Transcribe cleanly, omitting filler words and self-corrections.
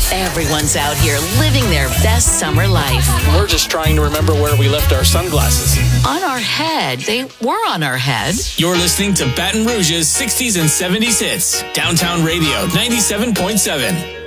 Everyone's out here living their best summer life. We're just trying to remember where we left our sunglasses. On our head. They were on our head. You're listening to Baton Rouge's 60s and 70s hits. Downtown Radio 97.7.